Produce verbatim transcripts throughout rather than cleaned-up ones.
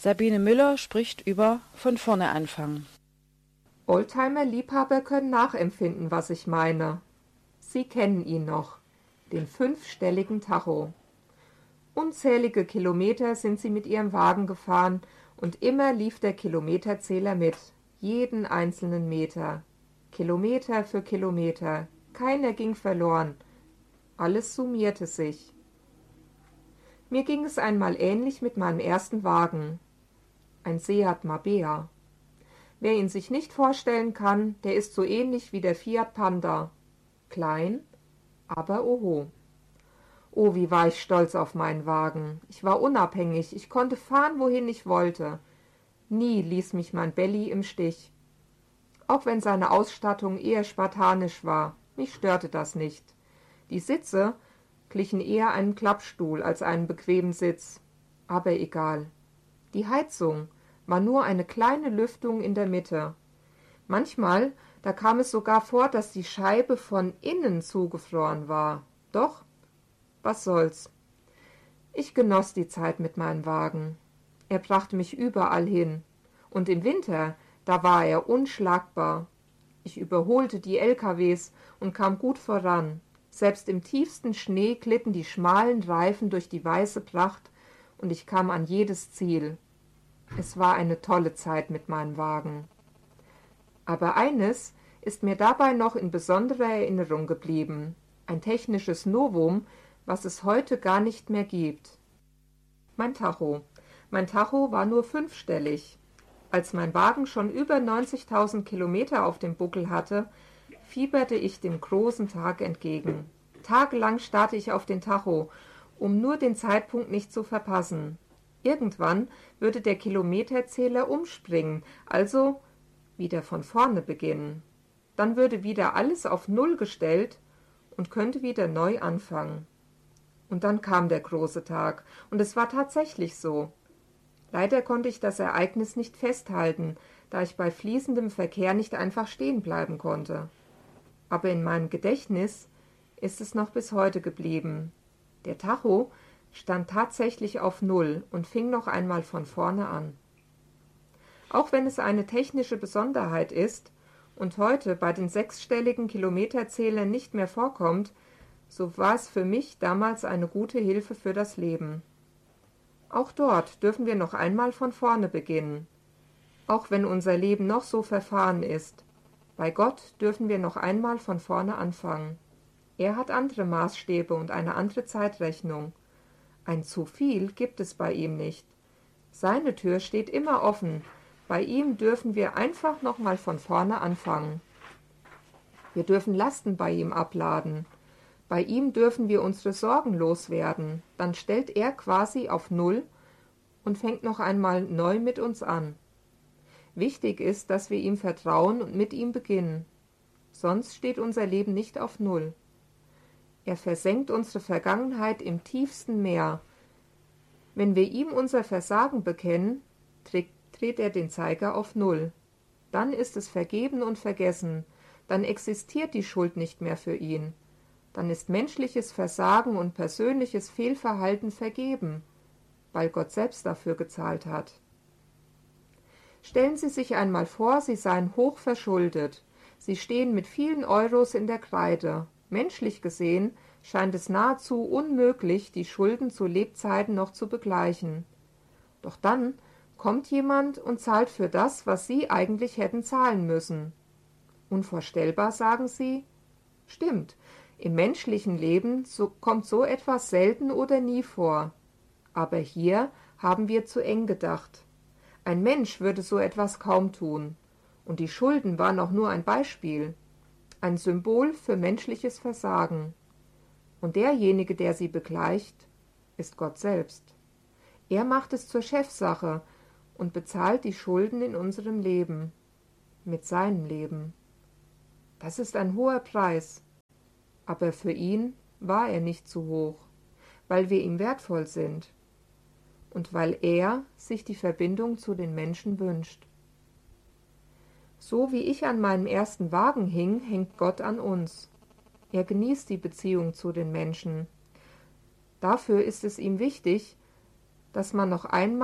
Sabine Müller spricht über von vorne anfangen. Oldtimer-Liebhaber können nachempfinden, was ich meine. Sie kennen ihn noch, den fünfstelligen Tacho. Unzählige Kilometer sind sie mit ihrem Wagen gefahren und immer lief der Kilometerzähler mit, jeden einzelnen Meter. Kilometer für Kilometer, keiner ging verloren. Alles summierte sich. Mir ging es einmal ähnlich mit meinem ersten Wagen. Ein Seat Marbea. Wer ihn sich nicht vorstellen kann, der ist so ähnlich wie der Fiat Panda. Klein, aber oho. Oh, wie war ich stolz auf meinen Wagen. Ich war unabhängig, ich konnte fahren, wohin ich wollte. Nie ließ mich mein Belly im Stich. Auch wenn seine Ausstattung eher spartanisch war, mich störte das nicht. Die Sitze glichen eher einem Klappstuhl als einem bequemen Sitz. Aber egal. Die Heizung war nur eine kleine Lüftung in der Mitte. Manchmal, da kam es sogar vor, dass die Scheibe von innen zugefroren war. Doch, was soll's. Ich genoss die Zeit mit meinem Wagen. Er brachte mich überall hin. Und im Winter, da war er unschlagbar. Ich überholte die L K Ws und kam gut voran. Selbst im tiefsten Schnee glitten die schmalen Reifen durch die weiße Pracht und ich kam an jedes Ziel. Es war eine tolle Zeit mit meinem Wagen. Aber eines ist mir dabei noch in besonderer Erinnerung geblieben. Ein technisches Novum, was es heute gar nicht mehr gibt. Mein Tacho. Mein Tacho war nur fünfstellig. Als mein Wagen schon über neunzigtausend Kilometer auf dem Buckel hatte, fieberte ich dem großen Tag entgegen. Tagelang starrte ich auf den Tacho, um nur den Zeitpunkt nicht zu verpassen. Irgendwann würde der Kilometerzähler umspringen, also wieder von vorne beginnen. Dann würde wieder alles auf Null gestellt und könnte wieder neu anfangen. Und dann kam der große Tag, und es war tatsächlich so. Leider konnte ich das Ereignis nicht festhalten, da ich bei fließendem Verkehr nicht einfach stehen bleiben konnte. Aber in meinem Gedächtnis ist es noch bis heute geblieben. Der Tacho stand tatsächlich auf Null und fing noch einmal von vorne an. Auch wenn es eine technische Besonderheit ist und heute bei den sechsstelligen Kilometerzählern nicht mehr vorkommt, so war es für mich damals eine gute Hilfe für das Leben. Auch dort dürfen wir noch einmal von vorne beginnen. Auch wenn unser Leben noch so verfahren ist, bei Gott dürfen wir noch einmal von vorne anfangen. Er hat andere Maßstäbe und eine andere Zeitrechnung. Ein zu viel gibt es bei ihm nicht. Seine Tür steht immer offen. Bei ihm dürfen wir einfach noch mal von vorne anfangen. Wir dürfen Lasten bei ihm abladen. Bei ihm dürfen wir unsere Sorgen loswerden. Dann stellt er quasi auf Null und fängt noch einmal neu mit uns an. Wichtig ist, dass wir ihm vertrauen und mit ihm beginnen. Sonst steht unser Leben nicht auf Null. Er versenkt unsere Vergangenheit im tiefsten Meer. Wenn wir ihm unser Versagen bekennen, dreht er den Zeiger auf Null. Dann ist es vergeben und vergessen. Dann existiert die Schuld nicht mehr für ihn. Dann ist menschliches Versagen und persönliches Fehlverhalten vergeben, weil Gott selbst dafür gezahlt hat. Stellen Sie sich einmal vor, Sie seien hoch verschuldet. Sie stehen mit vielen Euros in der Kreide. Menschlich gesehen scheint es nahezu unmöglich, die Schulden zu Lebzeiten noch zu begleichen. Doch dann kommt jemand und zahlt für das, was Sie eigentlich hätten zahlen müssen. Unvorstellbar, sagen Sie? Stimmt. Im menschlichen Leben so, kommt so etwas selten oder nie vor. Aber hier haben wir zu eng gedacht. Ein Mensch würde so etwas kaum tun. Und die Schulden waren auch nur ein Beispiel. Ein Symbol für menschliches Versagen. Und derjenige, der sie begleicht, ist Gott selbst. Er macht es zur Chefsache und bezahlt die Schulden in unserem Leben. Mit seinem Leben. Das ist ein hoher Preis. Aber für ihn war er nicht zu hoch, weil wir ihm wertvoll sind und weil er sich die Verbindung zu den Menschen wünscht. So wie ich an meinem ersten Wagen hing, hängt Gott an uns. Er genießt die Beziehung zu den Menschen. Dafür ist es ihm wichtig, dass man noch einmal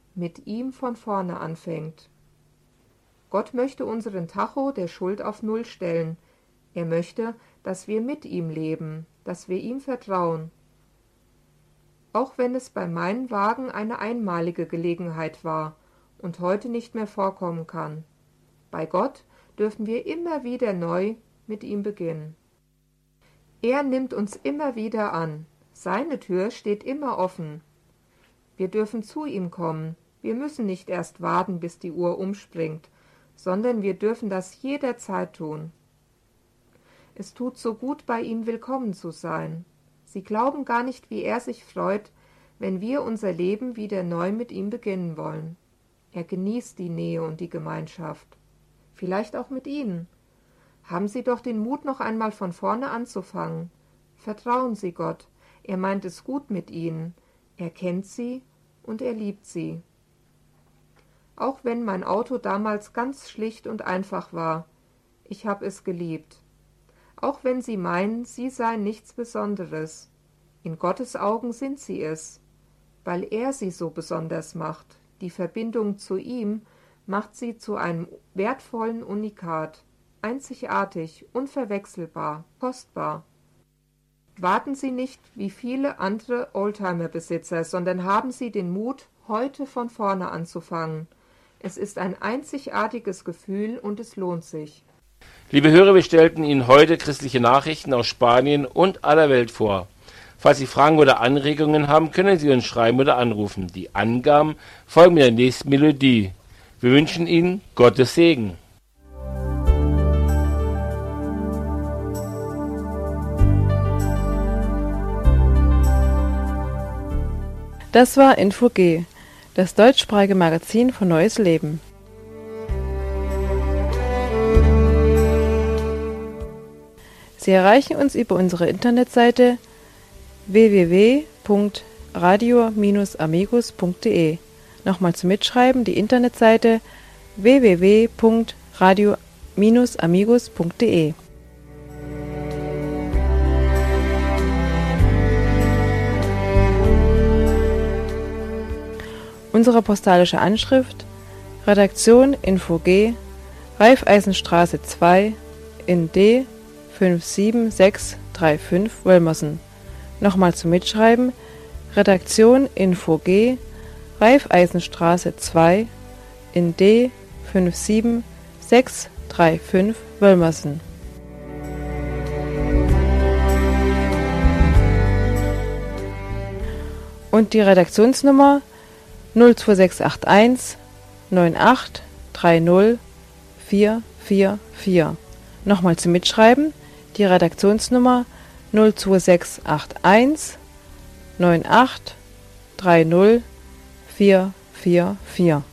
mit ihm von vorne anfängt. Gott möchte unseren Tacho der Schuld auf Null stellen. Er möchte, dass wir mit ihm leben, dass wir ihm vertrauen. Auch wenn es bei meinen Wagen eine einmalige Gelegenheit war und heute nicht mehr vorkommen kann. Bei Gott dürfen wir immer wieder neu mit ihm beginnen. Er nimmt uns immer wieder an. Seine Tür steht immer offen. Wir dürfen zu ihm kommen. Wir müssen nicht erst warten, bis die Uhr umspringt, sondern wir dürfen das jederzeit tun. Es tut so gut, bei ihm willkommen zu sein. Sie glauben gar nicht, wie er sich freut, wenn wir unser Leben wieder neu mit ihm beginnen wollen. Er genießt die Nähe und die Gemeinschaft. Vielleicht auch mit Ihnen. Haben Sie doch den Mut, noch einmal von vorne anzufangen. Vertrauen Sie Gott. Er meint es gut mit Ihnen. Er kennt Sie und er liebt Sie. Auch wenn mein Auto damals ganz schlicht und einfach war, ich habe es geliebt. Auch wenn Sie meinen, Sie seien nichts Besonderes. In Gottes Augen sind Sie es, weil er Sie so besonders macht. Die Verbindung zu ihm macht Sie zu einem wertvollen Unikat, einzigartig, unverwechselbar, kostbar. Warten Sie nicht wie viele andere Oldtimer-Besitzer, sondern haben Sie den Mut, heute von vorne anzufangen. Es ist ein einzigartiges Gefühl und es lohnt sich. Liebe Hörer, wir stellten Ihnen heute christliche Nachrichten aus Spanien und aller Welt vor. Falls Sie Fragen oder Anregungen haben, können Sie uns schreiben oder anrufen. Die Angaben folgen mit der nächsten Melodie. Wir wünschen Ihnen Gottes Segen. Das war Info G, das deutschsprachige Magazin von Neues Leben. Sie erreichen uns über unsere Internetseite w w w punkt radio Bindestrich amigos punkt de. Nochmal zum Mitschreiben, die Internetseite w w w punkt radio Bindestrich amigos punkt de. Unsere postalische Anschrift: Redaktion Info G, Raiffeisenstraße zwei in D fünf sieben sechs drei fünf Wölmersen. Nochmal zum Mitschreiben: Redaktion Info G, Raiffeisenstraße zwei in D fünf sieben sechs drei fünf Wölmersen. Und die Redaktionsnummer null zwei sechs acht eins neun acht drei null vier vier vier. Nochmal zum Mitschreiben: die Redaktionsnummer null zwei sechs acht eins neun acht drei null vier vier vier.